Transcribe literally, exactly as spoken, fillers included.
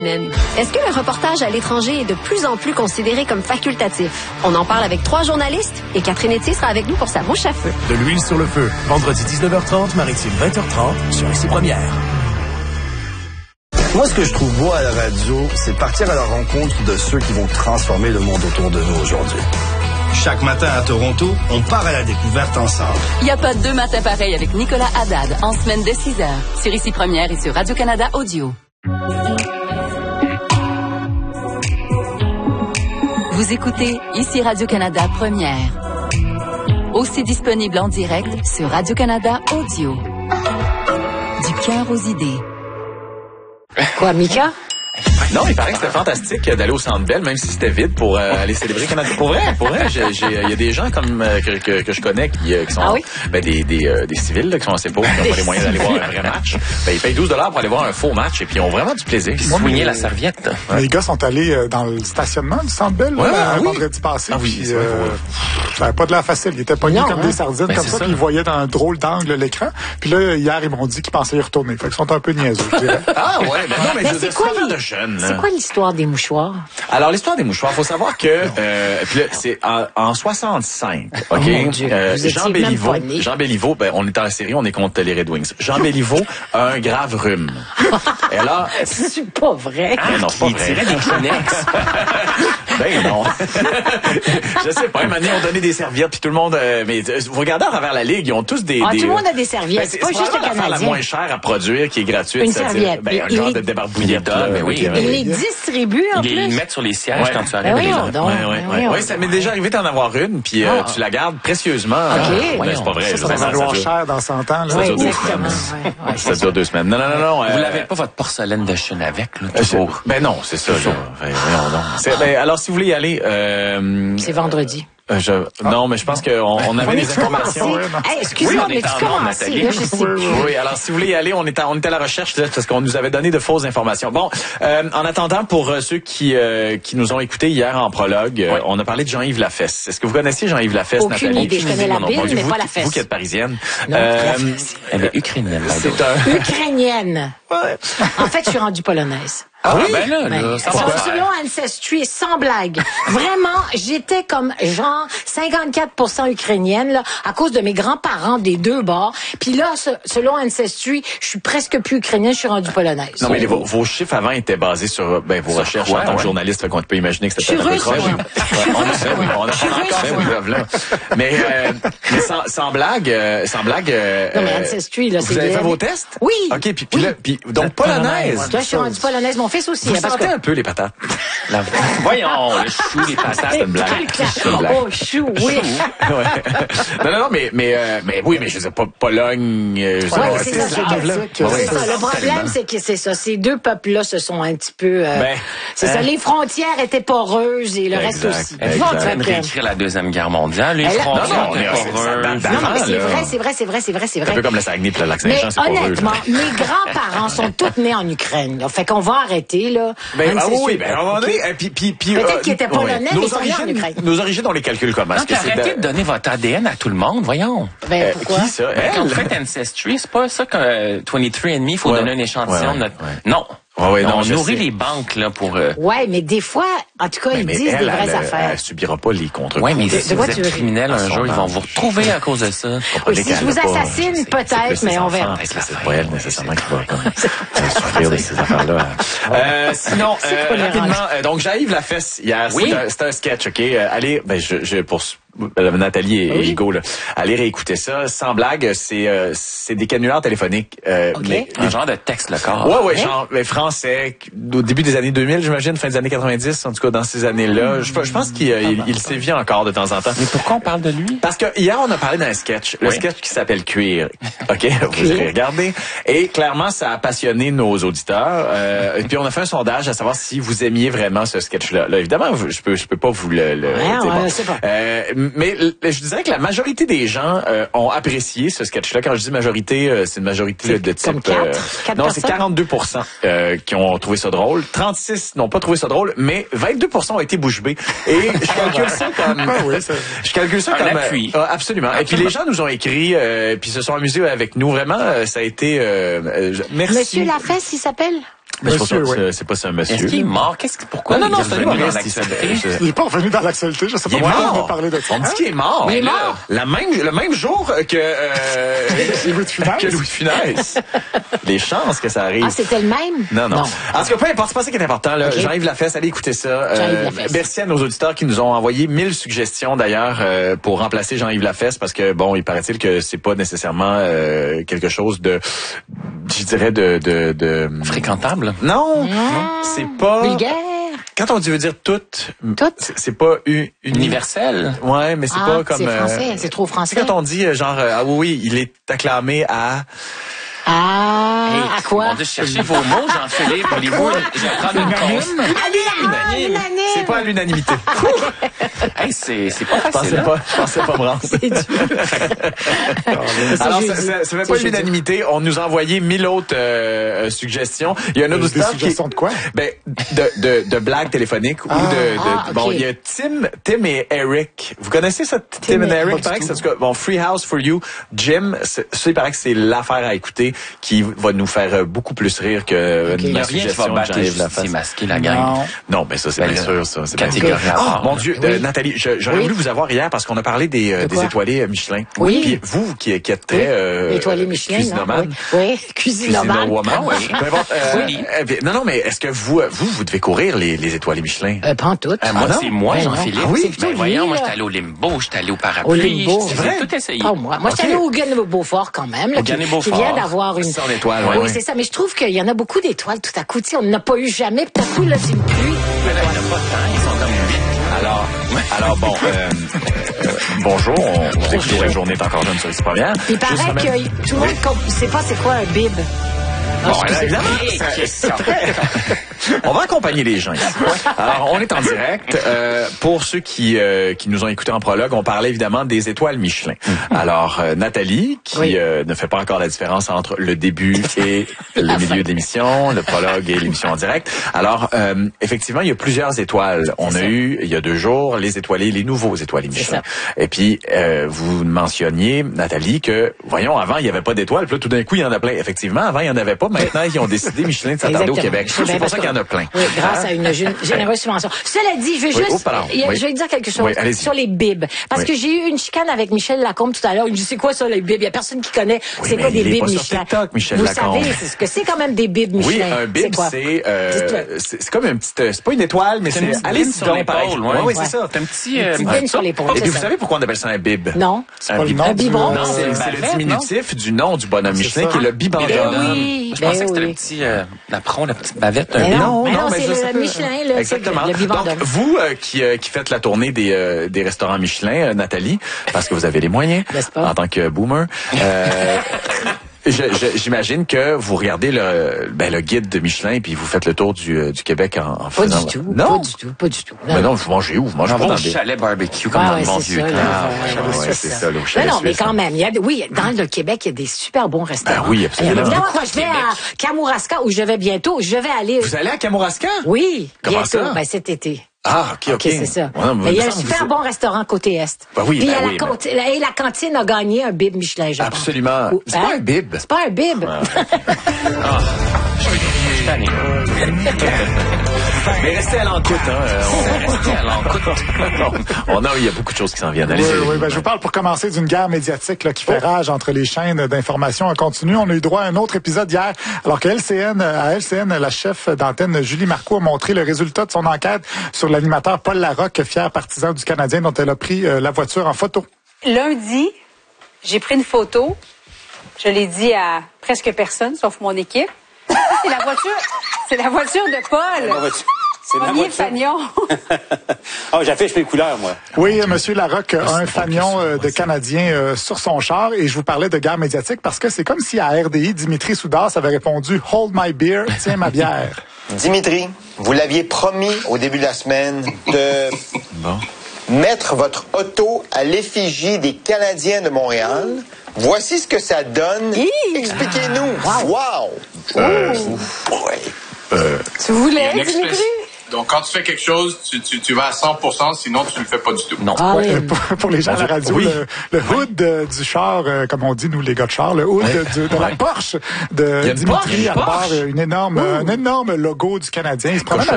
Est-ce que le reportage à l'étranger est de plus en plus considéré comme facultatif? On en parle avec trois journalistes et Catherine Etier sera avec nous pour sa bouche à feu. De l'huile sur le feu. Vendredi dix-neuf heures trente, Maritime vingt heures trente sur Ici Première. Moi, ce que je trouve beau à la radio, c'est partir à la rencontre de ceux qui vont transformer le monde autour de nous aujourd'hui. Chaque matin à Toronto, on part à la découverte ensemble. Il n'y a pas deux matins pareils avec Nicolas Haddad en semaine de six heures sur Ici Première et sur Radio-Canada Audio. Vous écoutez Ici Radio-Canada Première. Aussi disponible en direct sur Radio-Canada Audio. Du cœur aux idées. Quoi, Mika? Non, il paraît que c'était fantastique d'aller au Centre Bell, même si c'était vide, pour euh, aller célébrer Canada. Pour vrai, pour vrai, il y a des gens comme euh, que, que, que je connais qui, euh, qui sont ah oui? ben, des, des, euh, des civils là, qui sont assez pauvres, qui n'ont pas les moyens d'aller voir un vrai match. Ben, ils payent douze dollars pour aller voir un faux match et puis ils ont vraiment du plaisir. Ils soignaient la serviette. Ouais. Les gars sont allés euh, dans le stationnement du Centre Bell ouais, là, oui. vendredi passé. Ah oui, puis, c'est euh, ça n'avait pas de l'air facile. Ils étaient pognés comme hein? des sardines ben, comme ça, ça. Puis ils voyaient dans un drôle d'angle l'écran. Puis là, hier, ils m'ont dit qu'ils pensaient y retourner. Fait qu'ils sont un peu niaiseux, je dirais. Ah ouais, ben non, mais, mais c'est quoi, de jeunes. C'est quoi l'histoire des mouchoirs? Alors, l'histoire des mouchoirs, faut savoir que euh, puis là, c'est en, en soixante-cinq, OK? Oh mon Dieu, euh, Jean Béliveau, Jean Béliveau, ben, on est en série, on est contre les Red Wings. Jean Béliveau a un grave rhume. Et là, c'est pas vrai. Ben non, c'est pas il vrai. tirait des Kleenex. Ben non. Je sais pas, un moment donné, on donnait des serviettes, puis tout le monde... Euh, mais vous regardez à travers la Ligue, ils ont tous des... Ah, des tout le monde a des serviettes, ben, c'est, c'est pas juste le Canadien. la moins chère à produire, qui est gratuite. Une serviette. Ben, un il genre les... de débarbouillette. Là, mais oui. Il les distribue en plus. Ils les mettent sur les sièges ouais. quand tu arrives. Ben oui, les donc. Oui, oui, oui. Oui, ça m'est déjà arrivé d'en avoir une, puis euh, ah. tu la gardes précieusement. OK. Euh, ben, c'est pas vrai. Ça, ça, ça va valoir cher dans cent ans. Là. Oui, ça dure exactement. deux semaines. Ouais, ça dure deux semaines. Non, non, non. non Vous euh, l'avez pas votre porcelaine de chêne avec, là, toujours? Ben non, c'est ça. Là. Ben, c'est, ben, alors, si vous voulez y aller... Euh, c'est vendredi. Euh, je, ah. Non, mais je pense qu'on on avait des informations. Hey, excuse-moi, oui, mais tu commences. Là, je sais oui, oui, alors si vous voulez y aller, on est à, on est à la recherche là, parce qu'on nous avait donné de fausses informations. Bon, euh, en attendant, pour euh, ceux qui euh, qui nous ont écoutés hier en prologue, euh, oui. on a parlé de Jean-Yves Lafesse. Est-ce que vous connaissiez Jean-Yves Lafesse, Aucune Nathalie? idée. Je connais la Bible, mais vous, pas Lafesse. Vous qui êtes parisienne. Non, euh, elle est ukrainienne. C'est un... Ukrainienne. Ouais. En fait, je suis rendue polonaise. Ah oui? Ben là, là, ça va. Selon Ancestry, sans blague. Vraiment, j'étais comme genre cinquante-quatre pour cent ukrainienne là, à cause de mes grands-parents des deux bords. Puis là, selon Ancestry, je suis presque plus ukrainienne, je suis rendue polonaise. Non, mais les, vos, vos chiffres avant étaient basés sur ben, vos recherches ouais, en tant que ouais. journaliste, qu'on peut imaginer que c'était peut-être un peu proche. Ouais, on a fait, oui, on a fait encore ces preuves-là. Mais, euh, mais sans, sans blague, euh, sans blague. Euh, non, mais Ancestry, là, vous c'est. Vous avez bien. fait vos tests? Oui. OK, puis, puis oui. là, puis, donc polonaise. Toi, je suis rendue polonaise. Mon fils aussi. Vous hein, parce sentez que... un peu les patates. La... Voyons, le chou, les patates. C'est une blague. C'est une blague. Oh, chou, oui. ouais. Non, non, non, mais, mais, euh, mais oui, mais je sais pas, Pologne. Euh, oui, c'est, c'est, ça, c'est, c'est, c'est ça. Le problème, c'est que c'est ça. Ces deux peuples-là se sont un petit peu. Euh, ben, c'est hein? ça. Les frontières étaient poreuses et le exact, reste aussi. Elle est en train de réécrire la Deuxième Guerre mondiale. Les frontières étaient poreuses. Non, mais c'est vrai, c'est vrai, c'est vrai, c'est vrai, c'est vrai. C'est un peu comme le Saguenay puis le lac Saint-Jean, c'est poreux. Honnêtement, mes grands-parents sont tous nés en Ukraine. Là. Fait qu'on va arrêter, là. Ben, ah oui, ben, à un moment donné, puis, puis, puis, peut-être euh, qu'ils étaient polonais, mais ils sont nés en Ukraine. Nos origines, on les calcule comment? Non, arrêtez de donner votre A D N à tout le monde, voyons. Ben, euh, pourquoi? Qui, ça? Ben, quand vous faites Ancestry, c'est pas ça que euh, vingt-trois and me, il faut ouais, donner un échantillon ouais, de notre... Ouais. Non. Ouais, ouais, non, on je nourrit sais. les banques, là, pour... Euh... Ouais, mais des fois, en tout cas, mais, ils mais disent elle, des vraies elle, affaires. Elle subira pas les contre-coups. Ouais, mais de, si de vous tu êtes criminel un jour, ils vont vous retrouver à cause de ça. Oui, si je vous assassine, peut-être, mais on verra. C'est pas elle, nécessairement, qui va souffrir de ces affaires-là. Euh, sinon, euh, rapidement, euh, donc, Jean-Yves Lafesse, hier, oui. c'était un, un sketch, OK? Euh, allez, ben, je, je, pour Nathalie et oui. Hugo, là, allez réécouter ça. Sans blague, c'est euh, c'est des canulars téléphoniques. Euh, okay. mais, un genre de texte le corps. Ouais, ouais, genre mais français, au début des années deux mille, j'imagine, fin des années quatre-vingt-dix, en tout cas dans ces années-là. Je, je pense qu'il il, il sévit encore de temps en temps. Mais pourquoi on parle de lui? Parce que hier, on a parlé d'un sketch, le oui. sketch qui s'appelle Cuir. OK? Vous allez regarder. Et clairement, ça a passionné nos auditeurs. Euh, et puis, on a fait un sondage à savoir si vous aimiez vraiment ce sketch-là. Là, évidemment, je peux, je peux pas vous le... le ouais, dire, ouais, bon. c'est pas. Euh, mais je dirais que la majorité des gens euh, ont apprécié ce sketch-là. Quand je dis majorité, euh, c'est une majorité c'est de type... Comme quatre, euh, quatre non, personnes? c'est quarante-deux pour cent euh, qui ont trouvé ça drôle. trente-six n'ont pas trouvé ça drôle, mais vingt-deux pour cent ont été bouche bée. Et je calcule ça comme... Ah oui, ça... Je calcule ça un comme... appui. Euh, absolument. absolument. Et puis les gens nous ont écrit, euh, puis se sont amusés avec nous. Vraiment, euh, ça a été... Euh, euh, merci. Monsieur Lafesse, il s'appelle? Mais Monsieur, c'est, oui. c'est, c'est pas ça, un monsieur. Est-ce qu'il est mort? Qu'est-ce que, pourquoi? Non, non, non, il c'est est un revenu dans humoriste. l'actualité? Il est pas revenu dans l'actualité, je sais pas Il est pourquoi on mort. va parler de ça. On dit qu'il est mort. Il est Mais là, mort. La même, le même jour que, euh, Louis de Funès. que Louis de Funès. Les chances que ça arrive. Ah, c'était le même? Non, non. En tout cas, peu importe, c'est pas ça qui est important. Là. Okay. Jean-Yves Lafesse, allez écouter ça. Jean-Yves Lafesse. Merci à nos auditeurs qui nous ont envoyé mille suggestions d'ailleurs euh, pour remplacer Jean-Yves Lafesse parce que, bon, il paraît-il que c'est pas nécessairement euh, quelque chose de, je dirais, de... de, de... Fréquentable? Non, c'est pas... Vulgaire? Quand on dit veut dire tout, Tout? c'est, c'est pas une, une... Universel? Ouais, mais c'est Ah, pas comme... c'est français, euh, c'est trop français. C'est quand on dit, euh, genre, euh, ah oui, oui, il est acclamé à... Ah, Hey, à quoi? Mon Dieu, cherchez vos mots, Jean-Philippe. Voulez-vous, je vais prendre une pause. Ah, Unanime. C'est pas à l'unanimité. Hey, c'est, c'est pas Je pensais facile, hein? pas, je pensais pas me rendre. C'est dur. Alors, jeudi. ça, ça, ça fait C'est pas jeudi. l'unanimité. On nous a envoyé mille autres euh, suggestions. Il y a un autre Des auditeur qui... suggestions de quoi? Ben, de, de, de blagues téléphoniques ou de... de Ah, Bon, ok. il y a Tim, Tim et Eric. Vous connaissez ça, Tim, Tim et et- Eric? pas Il paraît du que c'est, en tout cas, bon, Free House for You. Jim, c'est, ça, il paraît que c'est l'affaire à écouter qui va nous faire euh, beaucoup plus rire que Ok. Il n'y la a rien qui va suggestion de battre les Jean-Yves Lafesse. justiciers masqués, la gang. Non. Non, mais ça, c'est Ben, bien sûr, ça. C'est bien catégorie sûr. à part, Oh, mon là. Dieu, Oui. euh, Nathalie, je- j'aurais Oui. voulu vous avoir hier parce qu'on a parlé des, euh, De des quoi? étoilés Michelin. Oui. Puis vous, qui, qui êtes très... Oui. Euh, Étoilé Michelin, non? cuisinomane. Oui, oui. Cuisinomane. Cuisinowoman. Ah oui. Peu importe, euh, Oui. euh, puis- non, non, mais est-ce que vous, vous, vous devez courir les, les étoilés Michelin? Euh, pas en tout. Ah, moi, non? c'est moi, Ben non. Jean-Philippe. Ah oui? C'est plutôt Ben, voyons, lui, moi, là. j'étais allé au Limbo, j'étais allé au Au Parapluie. Limbo. J'ai C'est vrai? tout essayé. Pas moi. Moi, je suis allée au Gun Beaufort quand même, là, Au qui, Gun qui Beaufort. vient d'avoir une... Son étoile, Oui, ouais, ouais. c'est ça. Mais je trouve qu'il y en a beaucoup d'étoiles tout à coup. Tu sais, on n'en a pas eu jamais. Puis tout là, c'est une pluie. Mais là, il n'y en a pas tant, ils sont comme huit. Alors, alors bon, euh, euh, bonjour, on vous écoute la journée est encore jeune sur les premières. Il paraît Juste remettre- que tout le monde ne sait pas c'est quoi un bib. Bon, Ah, alors, évidemment, Hey, ça- question. on va accompagner les gens ici. Alors, on est en direct. Euh, pour ceux qui euh, qui nous ont écoutés en prologue, on parlait évidemment des étoiles Michelin. Alors, euh, Nathalie, qui Oui. euh, ne fait pas encore la différence entre le début et le milieu d'émission, le prologue et l'émission en direct. Alors, euh, effectivement, il y a plusieurs étoiles. On a ça. eu, il y a deux jours, les étoilés, les nouveaux étoilés Michelin. ça. Et puis, euh, vous mentionniez, Nathalie, que, voyons, avant, il n'y avait pas d'étoiles. Puis là, tout d'un coup, il y en a plein. Effectivement, avant, il n'y en avait pas. Maintenant, ils ont décidé, Michelin, de s'attarder au Exactement. Québec. Je sais C'est bien pour parce ça qu'il y en a plein. Oui, grâce Hein? à une gé- généreuse subvention. Cela dit, je veux Oui, juste, oh, pardon. il y a- Oui. je vais dire quelque chose Oui, allez-y. sur les bibs. Parce Oui. que j'ai eu une chicane avec Michel Lacombe tout à l'heure. Il me dit, c'est quoi ça, les bibs? Il y a personne qui connaît. Oui, c'est mais quoi des il est bibs pas sur Michelin? TikTok, Michel Vous Lacombe. savez, c'est ce que c'est quand même des bibs Oui, Michelin. un bib, quoi? c'est, euh, Dites-le. c'est, c'est comme une petite, c'est pas une étoile, mais C'est c'est, une petite allez bine sur l'épaule, pareil. ouais. oui, c'est Ouais. ça. C'est un petit... euh, Petite un bine sur l'épaule, Et c'est puis, vous ça. savez pourquoi on appelle ça un bib? Non. C'est pas le bib- nom Un du... biberon? Non, C'est, c'est c'est le bavette, diminutif du nom du bonhomme C'est Michelin, ça. qui est le bibendum. Ben oui. Je pensais Ben que c'était oui. le petit euh, napperon, la petite bavette. Mais un non, bib. mais non, c'est ça, le ça peut- Michelin, le- Exactement. c'est le bibendum. Donc, vous euh, qui, euh, qui faites la tournée des, euh, des restaurants Michelin, euh, Nathalie, parce que vous avez les moyens, N'est-ce pas? en tant que boomer, euh, je- je- j'imagine que vous regardez le, ben, le guide de Michelin puis vous faites le tour du, euh, du Québec en, en Pas faisant... du tout. Non? Pas du tout. Pas du tout. Mais non, vous mangez où? Vous mangez On pas va dans au des... chalet barbecue, comme Ouais, dans ouais, le bon c'est vieux ça, temps. là, Ah, ouais, ouais, c'est c'est ça. ça, là, au chalet Non, non, mais suisse, quand hein. même, il y a, oui, dans le Québec, il y a des super bons restaurants. Ben oui, absolument. Et évidemment, Beaucoup quand je de vais Québec. à Kamouraska, où je vais bientôt, je vais aller. Vous allez à Kamouraska? Oui, Comment bientôt. ça? Ben, cet été. Ah, OK, OK. OK, c'est ça. Ouais, non, mais il y a me un semble que super vous- bon restaurant côté Est. Ben oui, Puis il y a ben la, oui, cante- la- et la cantine a gagné un bib Michelin, je pense. Absolument. Ou- C'est hein? pas un bib. C'est pas un bib. Je suis tanné. Mais restez à l'enquête, hein. euh, on- Restez à l'encoute. On a, il y a beaucoup de choses qui s'en viennent. Oui, Allez-y. oui, ben, je vous parle pour commencer d'une guerre médiatique là, qui fait rage entre les chaînes d'information en continu. On a eu droit à un autre épisode hier, alors que L C N, à L C N, la chef d'antenne Julie Marcoux a montré le résultat de son enquête sur l'animateur Paul Larocque, fier partisan du Canadien, dont elle a pris euh, la voiture en photo. Lundi, j'ai pris une photo. Je l'ai dit à presque personne, sauf mon équipe. Ça, c'est la voiture, c'est la voiture de Paul. C'est ma Premier voiture. fanion. Ah, j'affiche mes couleurs, moi. Oui, M. Larocque a un fanion euh, de Canadien euh, sur son char et je vous parlais de guerre médiatique parce que c'est comme si à R D I, Dimitri Soudas avait répondu « Hold my beer, tiens ma bière ». Dimitri, vous l'aviez promis au début de la semaine de mettre votre auto à l'effigie des Canadiens de Montréal. Voici ce que ça donne. Expliquez-nous. Wow! Euh, Ouais. Tu voulais, Il y a une Dimitri? Donc, quand tu fais quelque chose, tu, tu, tu vas à cent pour cent, sinon tu le fais pas du tout. Non. Ah, Ouais, oui. pour, pour les gens à la radio, Oui. le, le hood de- du char, euh, comme on dit nous les gars de char, le hood Ouais. de, de la Ouais. Porsche Il y de a une Dimitri Porsche, Arbor, Porsche. une énorme, un énorme logo du Canadien. Il se promène Cochonnerie.